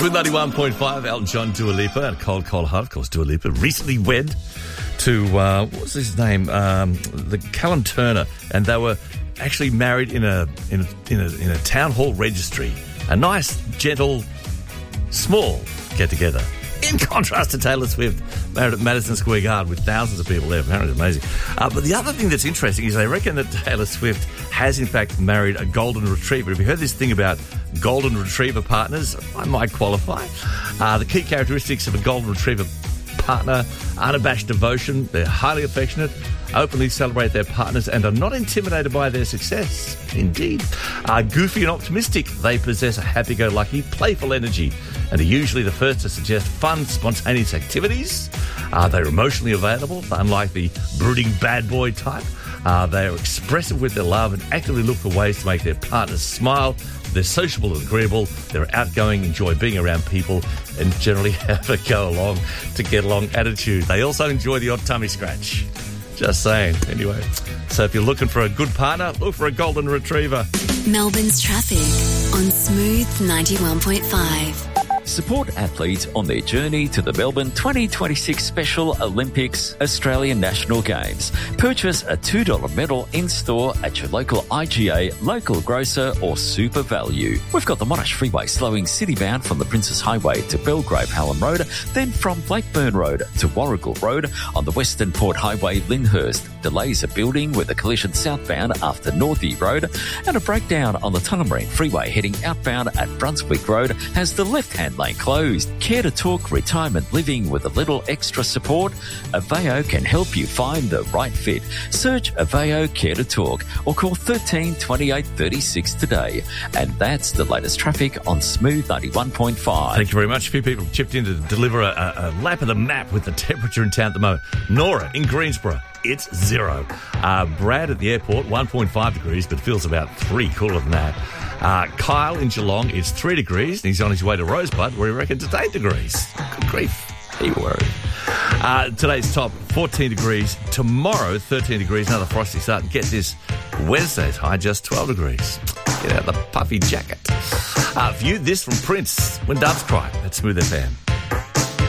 Smooth 91.5, Elton John, Dua Lipa, and Cold Cold Heart. Of course, Dua Lipa recently wed to, what was his name? The Callum Turner. And they were actually married in a town hall registry. A nice, gentle, small get-together. In contrast to Taylor Swift, married at Madison Square Garden with thousands of people there. Apparently it's amazing. But the other thing that's interesting is they reckon that Taylor Swift has, in fact, married a golden retriever. Have you heard this thing about golden retriever partners? I might qualify. The key characteristics of a golden retriever partner: unabashed devotion, they're highly affectionate, openly celebrate their partners, and are not intimidated by their success. Indeed. Goofy and optimistic, they possess a happy-go-lucky, playful energy, and are usually the first to suggest fun, spontaneous activities. They're emotionally available, unlike the brooding bad boy type. They are expressive with their love and actively look for ways to make their partners smile. They're sociable and agreeable. They're outgoing, enjoy being around people, and generally have a go-along-to-get-along attitude. They also enjoy the odd tummy scratch. Just saying. Anyway, so if you're looking for a good partner, look for a golden retriever. Melbourne's traffic on Smooth 91.5. Support athletes on their journey to the Melbourne 2026 Special Olympics Australian National Games. Purchase a $2 medal in-store at your local IGA, local grocer or Super Value. We've got the Monash Freeway slowing city-bound from the Princes Highway to Belgrave Hallam Road, then from Blackburn Road to Warrigal Road on the Western Port Highway, Lyndhurst. Delays are building with a collision southbound after Northie Road, and a breakdown on the Tullamarine Freeway heading outbound at Brunswick Road has the left-hand lane closed. Care to talk retirement living with a little extra support? Aveo can help you find the right fit. Search Aveo Care to Talk or call 13 28 36 today. And that's the latest traffic on Smooth 91.5. Thank you very much. A few people chipped in to deliver a lap of the map with the temperature in town at the moment. Nora in Greensboro, it's 0. Brad at the airport, 1.5 degrees, but feels about 3 cooler than that. Kyle in Geelong, it's 3 degrees, and he's on his way to Rosebud, where he reckons it's 8 degrees. Good grief. Are you worried? Today's top, 14 degrees. Tomorrow, 13 degrees, another frosty start. And get this, Wednesday's high, just 12 degrees. Get out the puffy jacket. View this from Prince, When Doves Cry, at Smooth FM.